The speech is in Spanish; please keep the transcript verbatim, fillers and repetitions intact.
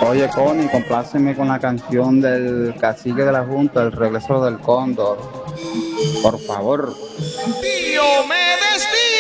Oye, Connie, compláceme con la canción del cacique de la Junta, El regreso del cóndor. Por favor. Diomedes Díaz.